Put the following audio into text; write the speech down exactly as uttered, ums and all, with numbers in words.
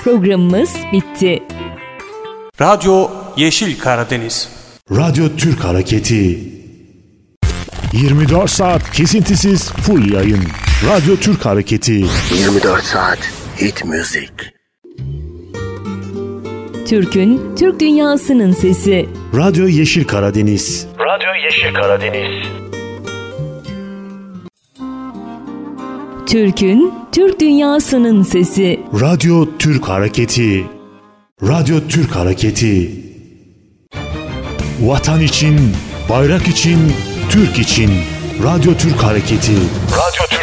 Programımız bitti. Radyo Yeşil Karadeniz. Radyo Türk Hareketi. yirmi dört saat kesintisiz full yayın. Radyo Türk Hareketi. yirmi dört saat hit müzik. Türk'ün, Türk dünyasının sesi. Radyo Yeşil Karadeniz. Radyo Yeşil Karadeniz. Türk'ün, Türk dünyasının sesi. Radyo Türk Hareketi. Radyo Türk Hareketi. Vatan için, bayrak için, Türk için. Radyo Türk Hareketi. Radyo